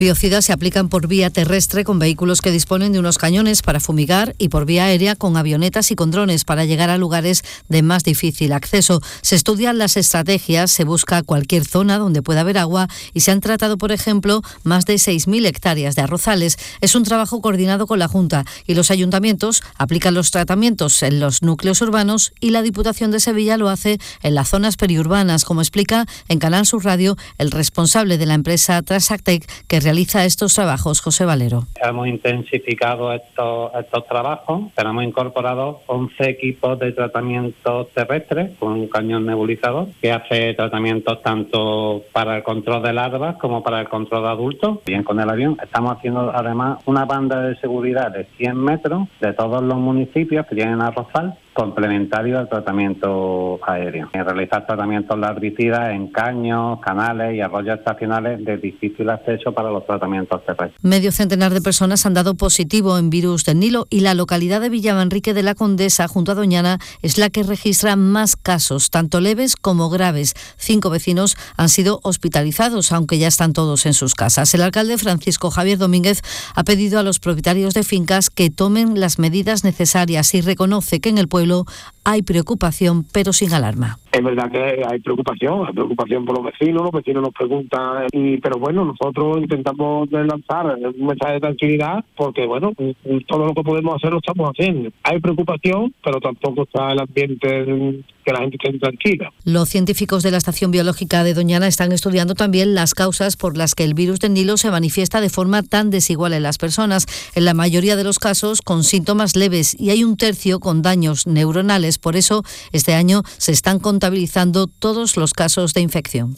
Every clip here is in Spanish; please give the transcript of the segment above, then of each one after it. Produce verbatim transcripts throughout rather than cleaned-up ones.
Biocidas se aplican por vía terrestre con vehículos que disponen de unos cañones para fumigar y por vía aérea con avionetas y con drones para llegar a lugares de más difícil acceso. Se estudian las estrategias, se busca cualquier zona donde pueda haber agua y se han tratado, por ejemplo, más de seis mil hectáreas de arrozales. Es un trabajo coordinado con la Junta y los ayuntamientos aplican los tratamientos en los núcleos urbanos y la Diputación de Sevilla lo hace en las zonas periurbanas, como explica en Canal Sur Radio el responsable de la empresa Transactec que realiza estos trabajos, José Valero. Hemos intensificado estos, estos trabajos, tenemos incorporado once equipos de tratamiento terrestre con un cañón nebulizador que hace tratamientos tanto para el control de larvas como para el control de adultos. Bien, con el avión estamos haciendo además una banda de seguridad de cien metros de todos los municipios que tienen arrozal, complementario al tratamiento aéreo. Realizar tratamientos larvicidas en caños, canales y arroyos estacionales de difícil acceso para los tratamientos terrestres. Medio centenar de personas han dado positivo en virus del Nilo y la localidad de Villamanrique de la Condesa, junto a Doñana, es la que registra más casos, tanto leves como graves. Cinco vecinos han sido hospitalizados, aunque ya están todos en sus casas. El alcalde Francisco Javier Domínguez ha pedido a los propietarios de fincas que tomen las medidas necesarias y reconoce que en el pueblo hay preocupación, pero sin alarma. Es verdad que hay preocupación, hay preocupación por los vecinos, los vecinos nos preguntan, y, pero bueno, nosotros intentamos lanzar un mensaje de tranquilidad porque, bueno, todo lo que podemos hacer lo estamos haciendo. Hay preocupación, pero tampoco está el ambiente que la gente esté tranquila. Los científicos de la Estación Biológica de Doñana están estudiando también las causas por las que el virus del Nilo se manifiesta de forma tan desigual en las personas, en la mayoría de los casos con síntomas leves y hay un tercio con daños neuronales. Por eso, este año se están contabilizando todos los casos de infección.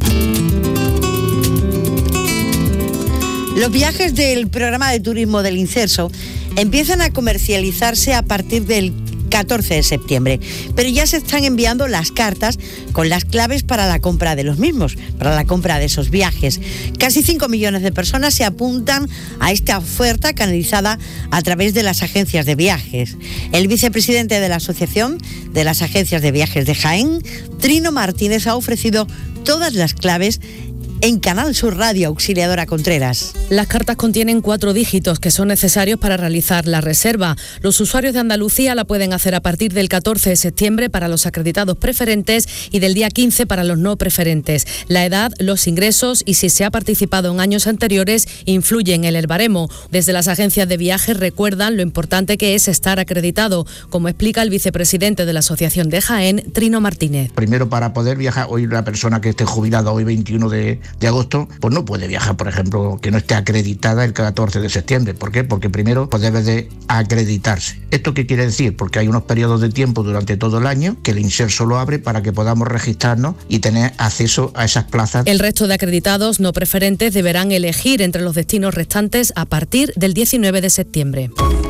Los viajes del programa de turismo del Inserso empiezan a comercializarse a partir del catorce de septiembre, pero ya se están enviando las cartas con las claves para la compra de los mismos, para la compra de esos viajes. Casi cinco millones de personas se apuntan a esta oferta canalizada a través de las agencias de viajes. El vicepresidente de la Asociación de las Agencias de Viajes de Jaén, Trino Martínez, ha ofrecido todas las claves en Canal Sur Radio, Auxiliadora Contreras. Las cartas contienen cuatro dígitos que son necesarios para realizar la reserva. Los usuarios de Andalucía la pueden hacer a partir del catorce de septiembre para los acreditados preferentes y del día quince para los no preferentes. La edad, los ingresos y si se ha participado en años anteriores influyen en el baremo. Desde las agencias de viajes recuerdan lo importante que es estar acreditado, como explica el vicepresidente de la Asociación de Jaén, Trino Martínez. Primero, para poder viajar, hoy una persona que esté jubilada hoy veintiuno de de agosto, pues no puede viajar, por ejemplo, que no esté acreditada el catorce de septiembre. ¿Por qué? Porque primero pues debe de acreditarse. ¿Esto qué quiere decir? Porque hay unos periodos de tiempo durante todo el año que el Inserso lo abre para que podamos registrarnos y tener acceso a esas plazas. El resto de acreditados no preferentes deberán elegir entre los destinos restantes a partir del diecinueve de septiembre.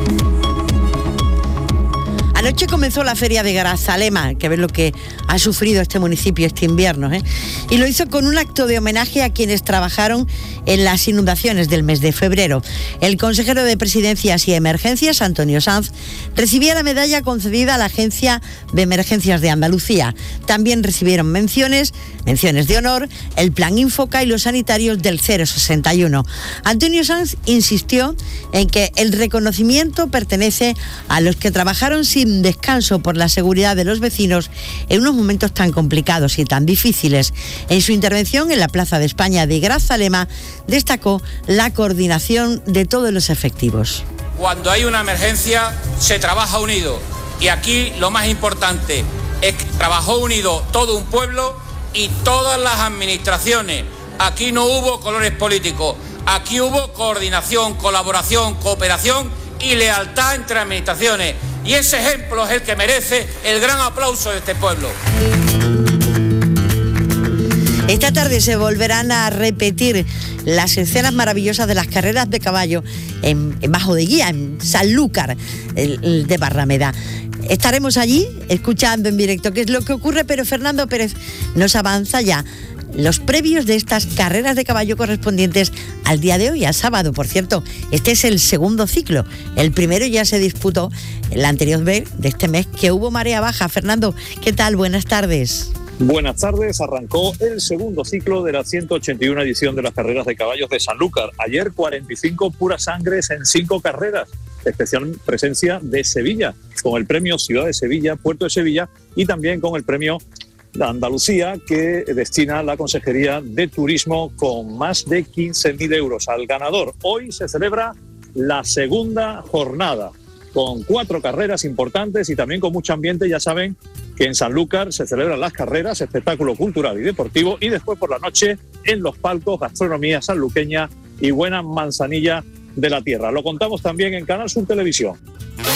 Anoche comenzó la feria de Grazalema, que ves lo que ha sufrido este municipio este invierno, ¿eh? Y lo hizo con un acto de homenaje a quienes trabajaron en las inundaciones del mes de febrero. El consejero de Presidencias y Emergencias, Antonio Sanz, recibía la medalla concedida a la Agencia de Emergencias de Andalucía. También recibieron menciones, menciones de honor, el Plan Infoca y los sanitarios del cero sesenta y uno. Antonio Sanz insistió en que el reconocimiento pertenece a los que trabajaron sin descanso por la seguridad de los vecinos en unos momentos tan complicados y tan difíciles. En su intervención en la Plaza de España de Grazalema destacó la coordinación de todos los efectivos. Cuando hay una emergencia se trabaja unido y aquí lo más importante es que trabajó unido todo un pueblo y todas las administraciones. Aquí no hubo colores políticos, aquí hubo coordinación, colaboración, cooperación y lealtad entre administraciones. Y ese ejemplo es el que merece el gran aplauso de este pueblo. Esta tarde se volverán a repetir las escenas maravillosas de las carreras de caballo en, en Bajo de Guía, en Sanlúcar el, el de Barrameda. Estaremos allí escuchando en directo qué es lo que ocurre, pero Fernando Pérez nos avanza ya los previos de estas carreras de caballo correspondientes al día de hoy, al sábado. Por cierto, este es el segundo ciclo. El primero ya se disputó el anterior vez de este mes, que hubo marea baja. Fernando, ¿qué tal? Buenas tardes. Buenas tardes. Arrancó el segundo ciclo de la ciento ochenta y una edición de las carreras de caballos de Sanlúcar. Ayer cuarenta y cinco puras sangres en cinco carreras. Especial presencia de Sevilla, con el premio Ciudad de Sevilla, Puerto de Sevilla, y también con el premio de Andalucía, que destina la Consejería de Turismo con más de quince mil euros al ganador. Hoy se celebra la segunda jornada, con cuatro carreras importantes y también con mucho ambiente. Ya saben que en Sanlúcar se celebran las carreras, espectáculo cultural y deportivo, y después por la noche en los palcos, gastronomía sanluqueña y buena manzanilla de la tierra. Lo contamos también en Canal Sur Televisión.